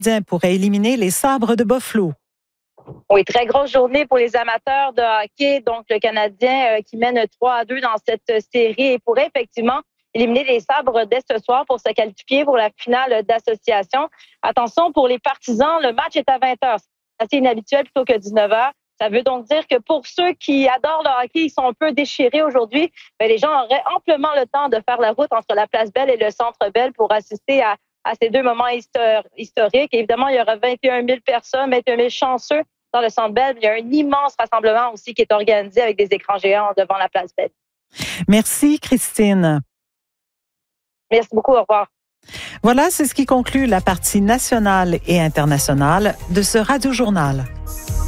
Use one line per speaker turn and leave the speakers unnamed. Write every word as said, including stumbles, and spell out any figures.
Canadien pourrait éliminer les Sabres de Buffalo.
Oui, très grosse journée pour les amateurs de hockey. Donc, le Canadien euh, qui mène trois à deux dans cette série et pourrait effectivement éliminer les Sabres dès ce soir pour se qualifier pour la finale d'association. Attention, pour les partisans, le match est à vingt heures. C'est assez inhabituel plutôt que dix-neuf heures. Ça veut donc dire que pour ceux qui adorent le hockey, ils sont un peu déchirés aujourd'hui. Mais les gens auraient amplement le temps de faire la route entre la Place Belle et le Centre Bell pour assister à, à ces deux moments histor- historiques. Et évidemment, il y aura vingt et un mille personnes, vingt et un mille chanceux dans le Centre Bell. Il y a un immense rassemblement aussi qui est organisé avec des écrans géants devant la Place Belle.
Merci, Christine.
Merci beaucoup. Au revoir.
Voilà, c'est ce qui conclut la partie nationale et internationale de ce Radio-journal.